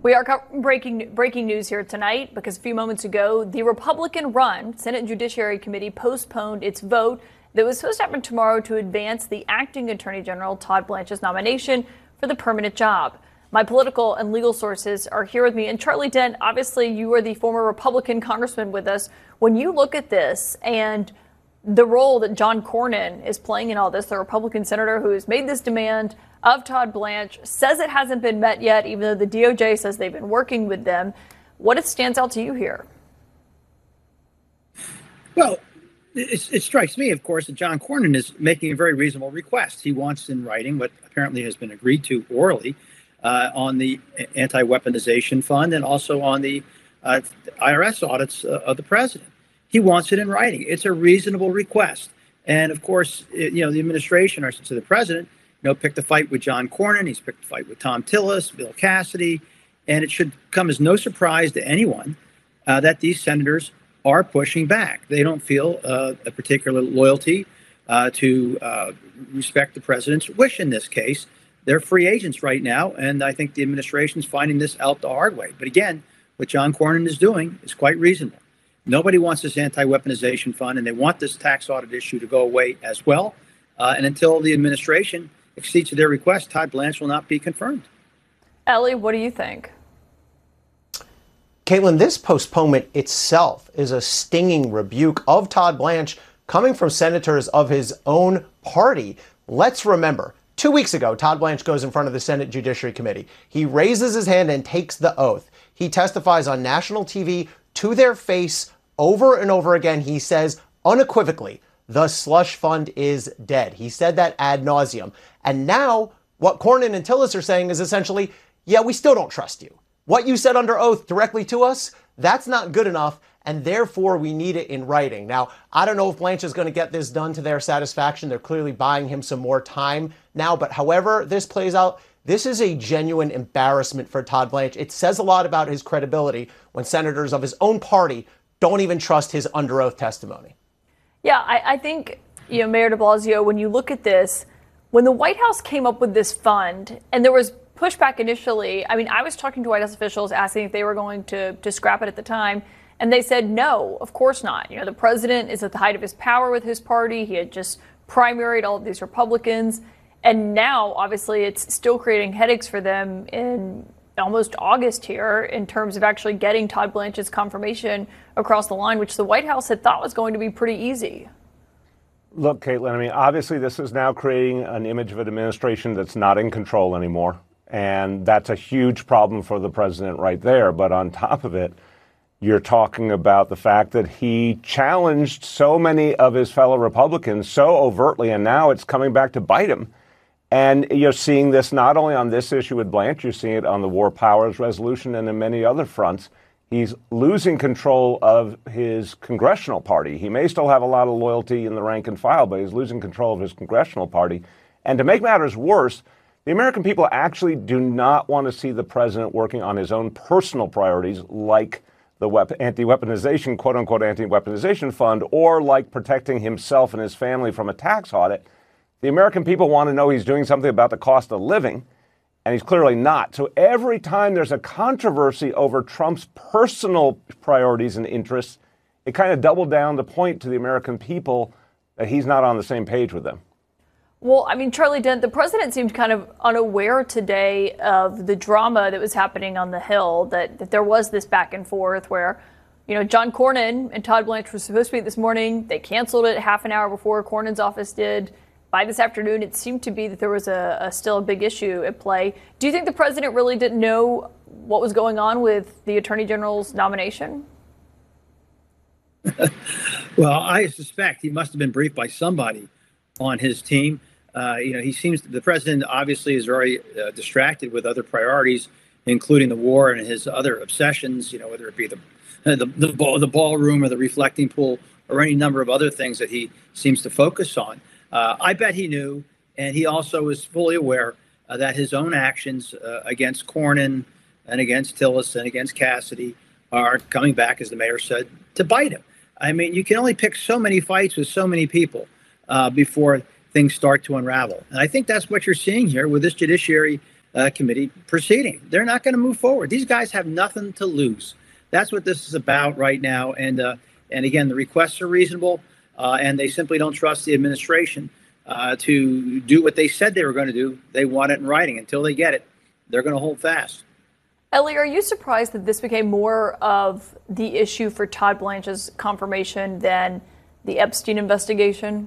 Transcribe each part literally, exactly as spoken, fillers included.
We are breaking breaking news here tonight because a few moments ago, the Republican-run Senate Judiciary Committee postponed its vote that was supposed to happen tomorrow to advance the acting Attorney General Todd Blanche's nomination for the permanent job. My political and legal sources are here with me. And Charlie Dent, obviously you are the former Republican congressman with us. When you look at this and the role that John Cornyn is playing in all this, the Republican senator who has made this demand of Todd Blanche, says it hasn't been met yet, even though the D O J says they've been working with them. What it stands out to you here? Well, it, it strikes me, of course, that John Cornyn is making a very reasonable request. He wants in writing what apparently has been agreed to orally uh, on the anti-weaponization fund and also on the uh, I R S audits uh, of the president. He wants it in writing. It's a reasonable request. And of course, it, you know, the administration, or to the president, you know, picked a fight with John Cornyn. He's picked a fight with Thom Tillis, Bill Cassidy. And it should come as no surprise to anyone uh, that these senators are pushing back. They don't feel uh, a particular loyalty uh, to uh, respect the president's wish in this case. They're free agents right now. And I think the administration's finding this out the hard way. But again, what John Cornyn is doing is quite reasonable. Nobody wants this anti-weaponization fund, and they want this tax audit issue to go away as well. Uh, and until the administration accedes to their request, Todd Blanche will not be confirmed. Ellie, what do you think? Caitlin, this postponement itself is a stinging rebuke of Todd Blanche coming from senators of his own party. Let's remember, two weeks ago, Todd Blanche goes in front of the Senate Judiciary Committee. He raises his hand and takes the oath. He testifies on national T V to their face over and over again. He says unequivocally, the slush fund is dead. He said that ad nauseum. And now what Cornyn and Tillis are saying is essentially, yeah, we still don't trust you. What you said under oath directly to us, that's not good enough, and therefore we need it in writing. Now, I don't know if Blanche is going to get this done to their satisfaction. They're clearly buying him some more time now, but however this plays out, this is a genuine embarrassment for Todd Blanche. It says a lot about his credibility when senators of his own party don't even trust his under oath testimony. Yeah, I, I think, you know, Mayor de Blasio, when you look at this, when the White House came up with this fund and there was pushback initially, I mean, I was talking to White House officials asking if they were going to, to scrap it at the time. And they said, no, of course not. You know, the president is at the height of his power with his party. He had just primaried all of these Republicans. And now, obviously, it's still creating headaches for them in almost August here in terms of actually getting Todd Blanche's confirmation across the line, which the White House had thought was going to be pretty easy. Look, Caitlin, I mean, obviously this is now creating an image of an administration that's not in control anymore. And that's a huge problem for the president right there. But on top of it, you're talking about the fact that he challenged so many of his fellow Republicans so overtly, and now it's coming back to bite him. And you're seeing this not only on this issue with Blanche, you're seeing it on the War Powers Resolution and in many other fronts. He's losing control of his congressional party. He may still have a lot of loyalty in the rank and file, but he's losing control of his congressional party. And to make matters worse, the American people actually do not want to see the president working on his own personal priorities, like the anti-weaponization, quote-unquote, anti-weaponization fund, or like protecting himself and his family from a tax audit. The American people want to know he's doing something about the cost of living, and he's clearly not. So every time there's a controversy over Trump's personal priorities and interests, it kind of doubled down to point to the American people that he's not on the same page with them. Well, I mean, Charlie Dent, the president seemed kind of unaware today of the drama that was happening on the Hill, that, that there was this back and forth where, you know, John Cornyn and Todd Blanche were supposed to meet this morning. They canceled it half an hour before Cornyn's office did. By this afternoon, it seemed to be that there was a, a still a big issue at play. Do you think the president really didn't know what was going on with the attorney general's nomination? Well, I suspect he must have been briefed by somebody on his team. Uh, you know, he seems the president obviously is very uh, distracted with other priorities, including the war and his other obsessions. You know, whether it be the the the, ball, the ballroom or the reflecting pool or any number of other things that he seems to focus on. Uh, I bet he knew, and he also was fully aware uh, that his own actions uh, against Cornyn and against Tillis and against Cassidy are coming back, as the mayor said, to bite him. I mean, you can only pick so many fights with so many people uh, before things start to unravel. And I think that's what you're seeing here with this Judiciary uh, committee proceeding. They're not going to move forward. These guys have nothing to lose. That's what this is about right now. And uh, and again, the requests are reasonable, uh, and they simply don't trust the administration uh, to do what they said they were going to do. They want it in writing. Until they get it, they're going to hold fast. Ellie, are you surprised that this became more of the issue for Todd Blanche's confirmation than the Epstein investigation?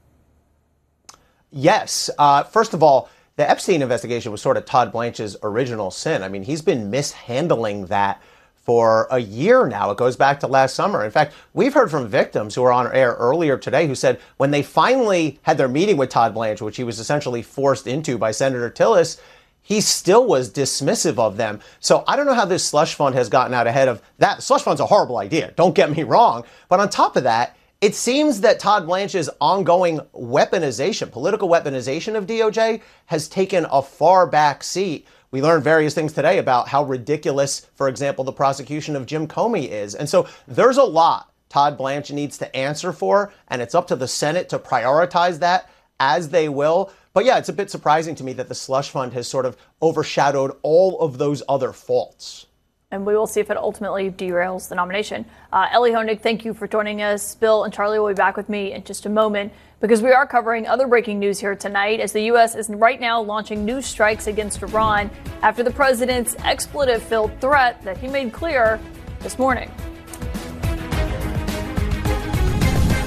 Yes. Uh, first of all, the Epstein investigation was sort of Todd Blanche's original sin. I mean, he's been mishandling that for a year now. It goes back to last summer. In fact, we've heard from victims who were on air earlier today who said when they finally had their meeting with Todd Blanche, which he was essentially forced into by Senator Tillis, he still was dismissive of them. So I don't know how this slush fund has gotten out ahead of that. Slush fund's a horrible idea. Don't get me wrong. But on top of that, it seems that Todd Blanche's ongoing weaponization, political weaponization of D O J has taken a far back seat. We learned various things today about how ridiculous, for example, the prosecution of Jim Comey is. And so there's a lot Todd Blanche needs to answer for, and it's up to the Senate to prioritize that as they will. But yeah, it's a bit surprising to me that the slush fund has sort of overshadowed all of those other faults. And we will see if it ultimately derails the nomination. Uh, Ellie Honig, thank you for joining us. Bill and Charlie will be back with me in just a moment because we are covering other breaking news here tonight as the U S is right now launching new strikes against Iran after the president's expletive-filled threat that he made clear this morning.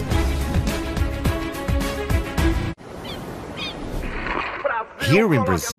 Here in Brazil.